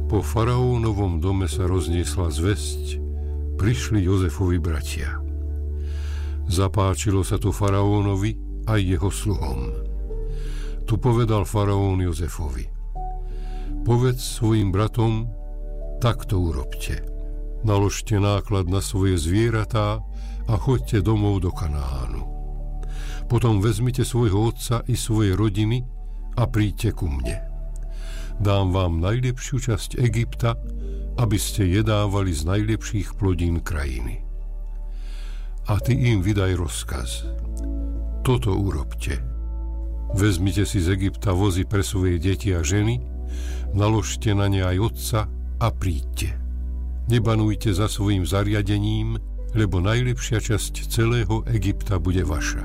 Po faraónovom dome sa rozniesla zvesť, prišli Jozefovi bratia. Zapáčilo sa to faraónovi aj jeho sluhom. Tu povedal faraón Jozefovi: povedz svojim bratom, takto urobte. Naložte náklad na svoje zvieratá a choďte domov do Kanánu. Potom vezmite svojho otca i svoje rodiny a príďte ku mne. Dám vám najlepšiu časť Egypta, aby ste jedávali z najlepších plodín krajiny. A ty im vydaj rozkaz. Toto urobte. Vezmite si z Egypta vozy pre svoje deti a ženy, naložte na ne aj otca a príďte. Nebanujte za svojim zariadením, lebo najlepšia časť celého Egypta bude vaša.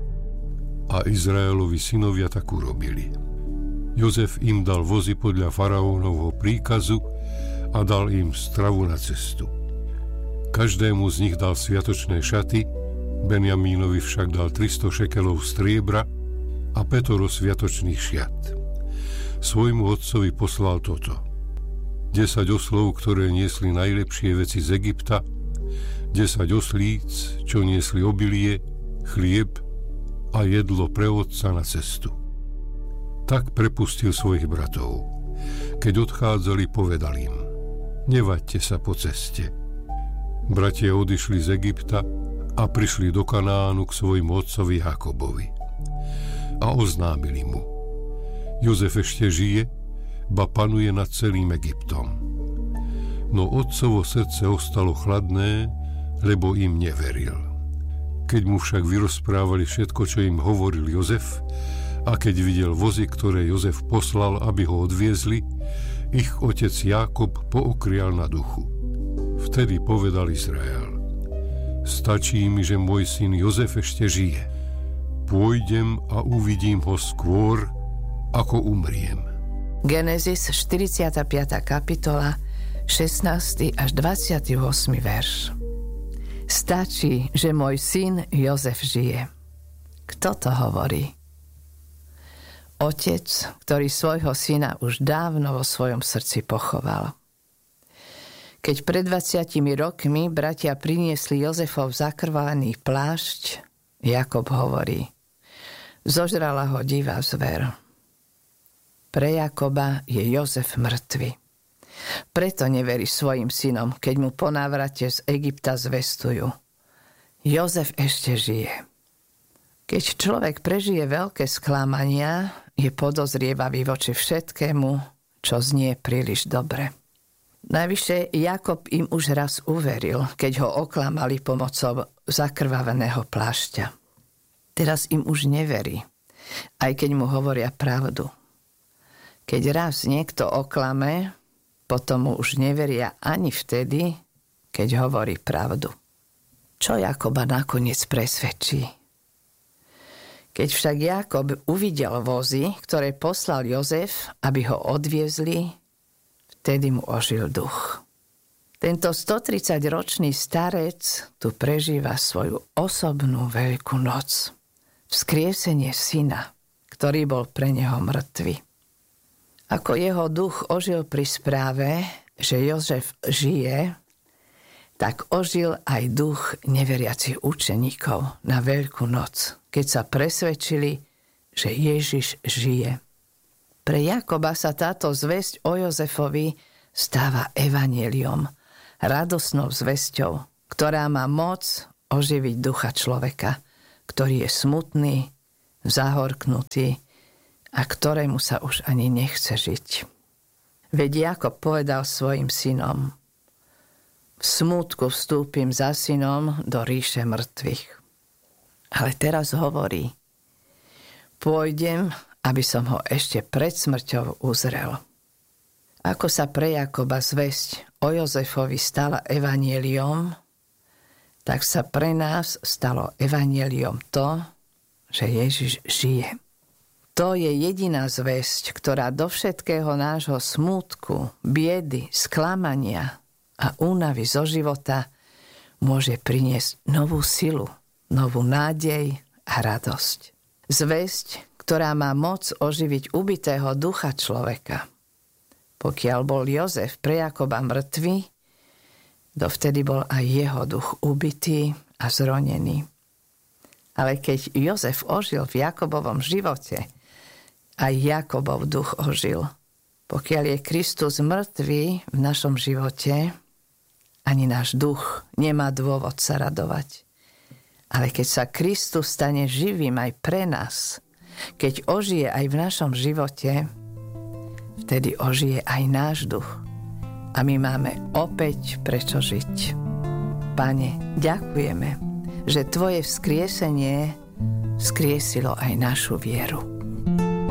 A Izraelovi synovia tak urobili. Jozef im dal vozy podľa faraónovho príkazu a dal im stravu na cestu. Každému z nich dal sviatočné šaty, Benjamínovi však dal 300 šekelov striebra a 5 sviatočných šiat. Svojmu otcovi poslal toto: 10 oslov, ktoré niesli najlepšie veci z Egypta, 10 oslíc, čo niesli obilie, chlieb a jedlo pre otca na cestu. Tak prepustil svojich bratov. Keď odchádzali, povedal im: nevaďte sa po ceste. Bratia odišli z Egypta a prišli do Kanánu k svojmu otcovi Jakobovi. A oznámili mu: Jozef ešte žije, ba panuje nad celým Egyptom. No otcovo srdce ostalo chladné, lebo im neveril. Keď mu však vyrozprávali všetko, čo im hovoril Jozef, a keď videl vozy, ktoré Jozef poslal, aby ho odviezli, ich otec Jákob pookrial na duchu. Vtedy povedal Izrael: stačí mi, že môj syn Jozef ešte žije. Pôjdem a uvidím ho skôr, ako umriem. Genesis 45. kapitola, 16. až 28. verš. Stačí, že môj syn Jozef žije. Kto to hovorí? Otec, ktorý svojho syna už dávno vo svojom srdci pochoval. Keď pred 20 rokmi bratia priniesli Jozefov zakrvavený plášť, Jakob hovorí: zožrala ho divá zver. Pre Jakoba je Jozef mŕtvy. Preto neverí svojim synom, keď mu po návrate z Egypta zvestujú: Jozef ešte žije. Keď človek prežije veľké sklamania, je podozrievavý voči všetkému, čo znie príliš dobre. Najvyššie Jakob im už raz uveril, keď ho oklamali pomocou zakrvaveného plášťa. Teraz im už neverí, aj keď mu hovoria pravdu. Keď raz niekto oklame, potom mu už neveria ani vtedy, keď hovorí pravdu. Čo Jakoba nakoniec presvedčí? Keď však Jakob uvidel vozy, ktoré poslal Jozef, aby ho odviezli, vtedy mu ožil duch. Tento 130-ročný starec tu prežíva svoju osobnú veľkú noc. Vzkriesenie syna, ktorý bol pre neho mŕtvy. Ako jeho duch ožil pri správe, že Jozef žije, tak ožil aj duch neveriacich učeníkov na Veľkú noc, keď sa presvedčili, že Ježiš žije. Pre Jakoba sa táto zvesť o Jozefovi stáva evanjeliom, radosnou zvesťou, ktorá má moc oživiť ducha človeka, ktorý je smutný, zahorknutý a ktorému sa už ani nechce žiť. Veď Jakob povedal svojim synom: v smútku vstúpim za synom do ríše mŕtvych. Ale teraz hovorí: pôjdem, aby som ho ešte pred smrťou uzrel. Ako sa pre Jakoba zvesť o Jozefovi stala evanjeliom, tak sa pre nás stalo evanjeliom to, že Ježiš žije. To je jediná zvesť, ktorá do všetkého nášho smútku, biedy, sklamania a únavy zo života môže priniesť novú silu, novú nádej a radosť. Zvesť, ktorá má moc oživiť ubitého ducha človeka. Pokiaľ bol Jozef pre Jakoba mŕtvy, dovtedy bol aj jeho duch ubitý a zronený. Ale keď Jozef ožil v Jakobovom živote, aj Jakobov duch ožil. Pokiaľ je Kristus mŕtvý v našom živote, ani náš duch nemá dôvod sa radovať. Ale keď sa Kristus stane živým aj pre nás, keď ožije aj v našom živote, vtedy ožije aj náš duch. A my máme opäť prečo žiť. Pane, ďakujeme, že Tvoje vzkriesenie vzkriesilo aj našu vieru.